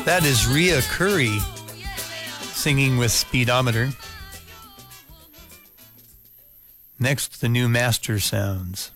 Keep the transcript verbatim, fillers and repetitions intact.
That is Rhea Curry singing with Speedometer. Next, the new Master Sounds.